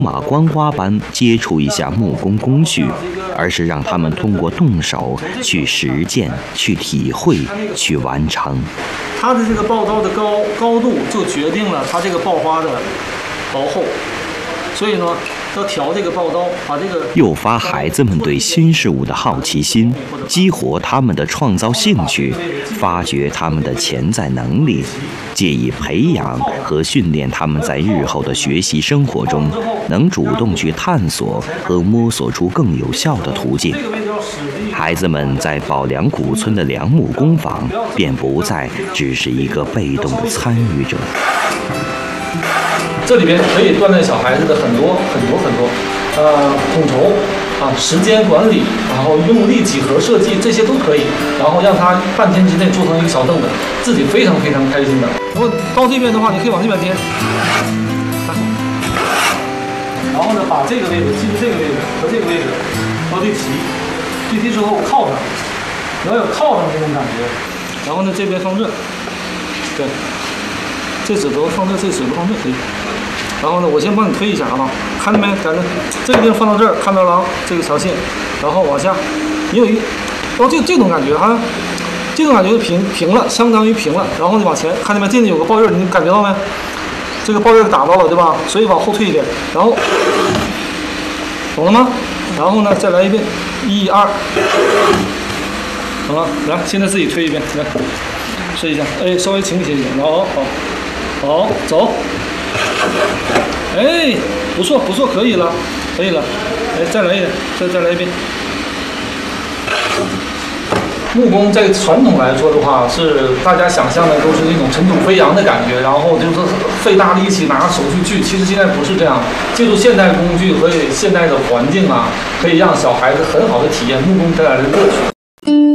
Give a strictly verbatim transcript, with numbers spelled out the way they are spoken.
马观花般接触一下木工工序，而是让他们通过动手去实践、去体会、去完成。 它的这个刨刀的高高度就决定了它这个刨花的薄厚，所以呢，要调这个刨刀，把这个诱发孩子们对新事物的好奇心，激活他们的创造兴趣，发掘他们的潜在能力，借以培养和训练他们在日后的学习生活中能主动去探索和摸索出更有效的途径。孩子们在宝良古村的良木工坊便不再只是一个被动的参与者。 这里边可以锻炼小孩子的很多很多很多，呃，统筹啊，时间管理，然后用力几何设计，这些都可以。然后让他半天之内做成一个小凳子，自己非常非常开心的。如果到这边的话，你可以往这边颠，然后呢，把这个位置记住这个位置和这个位置都对齐，对齐之后靠上，你要有靠上这种感觉。然后呢，这边放这，对，这指头放这，这指头放这可以。然后呢，我先帮你推一下啊，看到没？感觉这个地方放到这儿，看到了啊，这个条线，然后往下，你有一，哦，这这种感觉哈，这种感觉就平平了，相当于平了。然后你往前，看见没？这里有个抱印，你感觉到没？这个抱印打到了，对吧？所以往后退一点，然后，懂了吗？然后呢，再来一遍，一二，好了，来，现在自己推一遍，来，试一下，哎，稍微倾斜一点，然后好，好，走。哎，不错不错，可以了，可以了。哎，再来一点，再再来一遍。木工在传统来说的话，是大家想象的都是那种尘土飞扬的感觉，然后就是费大力气拿手去锯。其实现在不是这样，借助现代工具和现代的环境啊，可以让小孩子很好的体验木工带来的乐趣。